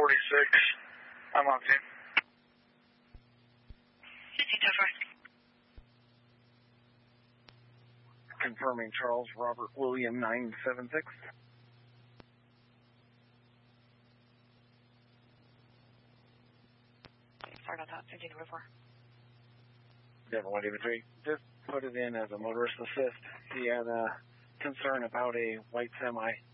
I'm on scene. Confirming Charles Robert William 976. Sorry about that. 1524. Denver 183. Just put it in as a motorist assist. He had a concern about a white semi